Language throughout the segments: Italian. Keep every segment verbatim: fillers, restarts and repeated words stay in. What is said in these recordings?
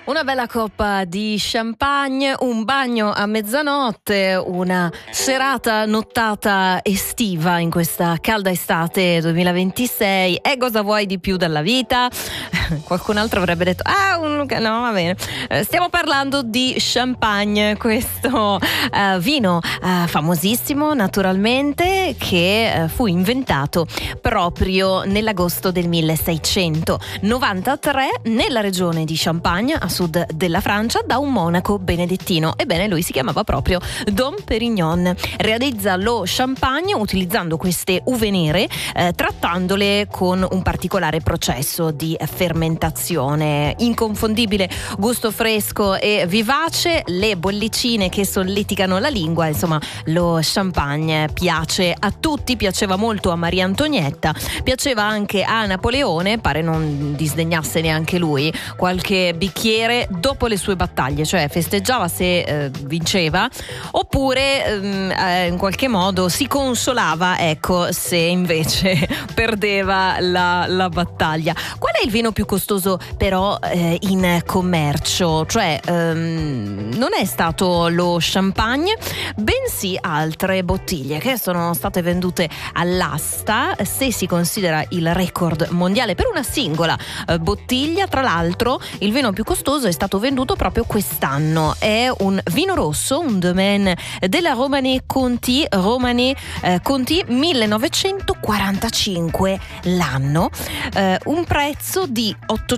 Una bella coppa di champagne, un bagno a mezzanotte, una serata nottata estiva in questa calda estate duemilaventisei. E cosa vuoi di più dalla vita? Qualcun altro avrebbe detto ah, un... no, va bene. Stiamo parlando di champagne, questo uh, vino uh, famosissimo naturalmente, che uh, fu inventato proprio nell'agosto del milleseicentonovantatré nella regione di Champagne, a sud della Francia, da un monaco benedettino. Ebbene, lui si chiamava proprio Dom Pérignon. Realizza lo champagne utilizzando queste uve nere, eh, trattandole con un particolare processo di fermentazione. Inconfondibile gusto fresco e vivace, le bollicine che solleticano la lingua. Insomma, lo champagne piace a tutti, piaceva molto a Maria Antonietta, piaceva anche a Napoleone, pare non disdegnasse neanche lui qualche bicchiere dopo le sue battaglie, cioè festeggiava se eh, vinceva, oppure ehm, eh, in qualche modo si consolava, ecco, se invece perdeva la, la battaglia. Qual è il vino più costoso però eh, in commercio? Cioè ehm, non è stato lo champagne, bensì altre bottiglie che sono state vendute all'asta, se si considera il record mondiale per una singola eh, bottiglia. Tra l'altro il vino più costoso è stato venduto proprio quest'anno, è un vino rosso, un domaine della Romanée Conti, Romanée eh, Conti millenovecentoquarantacinque l'anno, eh, un prezzo di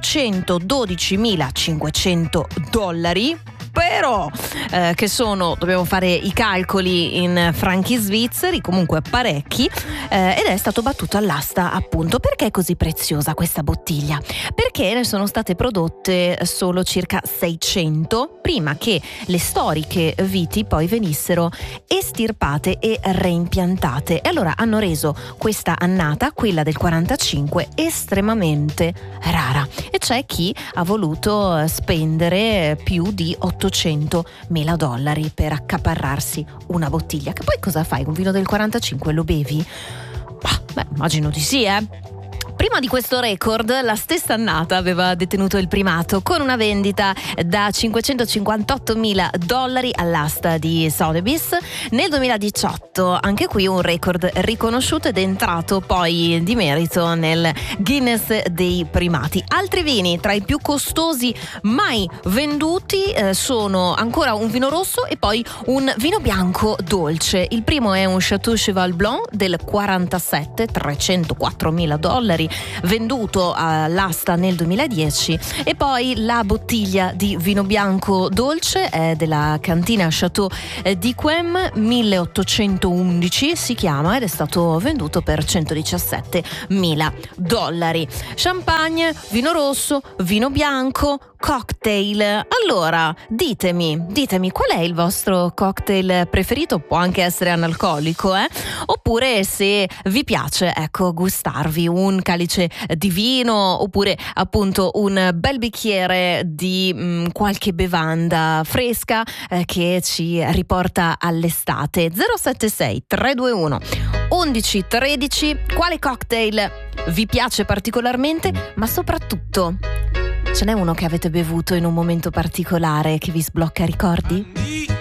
ottocentododicimilacinquecento dollari, però eh, che sono, dobbiamo fare i calcoli in franchi svizzeri, comunque parecchi, eh, ed è stato battuto all'asta appunto. Perché è così preziosa questa bottiglia? Perché ne sono state prodotte solo circa seicento prima che le storiche viti poi venissero estirpate e reimpiantate, e allora hanno reso questa annata, quella del quarantacinque, estremamente rara, e c'è chi ha voluto spendere più di ottocentomila dollari per accaparrarsi una bottiglia. Che poi cosa fai? Un vino del quarantacinque lo bevi? Bah, beh, immagino di sì, eh. Prima di questo record, la stessa annata aveva detenuto il primato con una vendita da cinquecentocinquantottomila dollari all'asta di Sotheby's. Nel duemiladiciotto, anche qui un record riconosciuto ed entrato poi di merito nel Guinness dei primati. Altri vini tra i più costosi mai venduti eh, sono ancora un vino rosso e poi un vino bianco dolce. Il primo è un Chateau Cheval Blanc del quarantasette, trecentoquattromila dollari, venduto all'asta nel duemiladieci, e poi la bottiglia di vino bianco dolce è della cantina Chateau d'Yquem, milleottocentoundici si chiama, ed è stato venduto per centodiciassettemila dollari. Champagne, vino rosso, vino bianco, cocktail. Allora, ditemi, ditemi qual è il vostro cocktail preferito? Può anche essere analcolico, eh? Oppure se vi piace, ecco, gustarvi un calice di vino, oppure appunto un bel bicchiere di mh, qualche bevanda fresca eh, che ci riporta all'estate. zero sette sei tre due uno undici tredici. Quale cocktail vi piace particolarmente? Ma soprattutto, ce n'è uno che avete bevuto in un momento particolare che vi sblocca ricordi?